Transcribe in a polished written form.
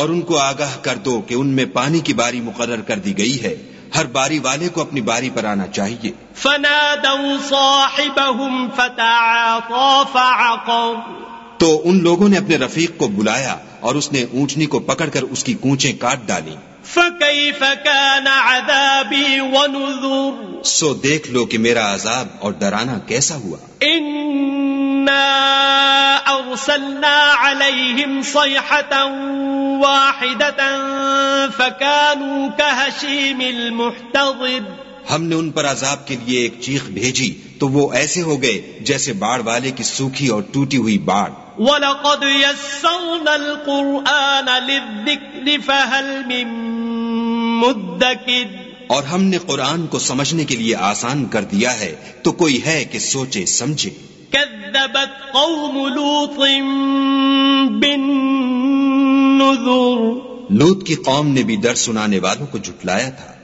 اور ان کو آگاہ کر دو کہ ان میں پانی کی باری مقرر کر دی گئی ہے، ہر باری والے کو اپنی باری پر آنا چاہیے۔ فنادوا صاحبهم فتعاطى فعقر، تو ان لوگوں نے اپنے رفیق کو بلایا اور اس نے اونٹنی کو پکڑ کر اس کی کونچیں کاٹ ڈالی۔ فكيف كان عذابي ونذر، سو دیکھ لو کہ میرا عذاب اور ڈرانا کیسا ہوا۔ إنا أرسلنا عليهم صيحة واحدة فكانوا كهشيم المحتضر، ہم نے ان پر عذاب کے لیے ایک چیخ بھیجی تو وہ ایسے ہو گئے جیسے باڑ والے کی سوکھی اور ٹوٹی ہوئی باڑ۔ وَلَقَدْ يَسَّرْنَا الْقُرْآنَ لِلذِّكْرِ فَهَلْ مِن مُدَّكِرٍ، اور ہم نے قرآن کو سمجھنے کے لیے آسان کر دیا ہے تو کوئی ہے کہ سوچے سمجھے۔ كَذَّبَتْ قَوْمُ لُوطٍ بِالنُّذُرِ، لوط کی قوم نے بھی ڈر سنانے والوں کو جھٹلایا تھا۔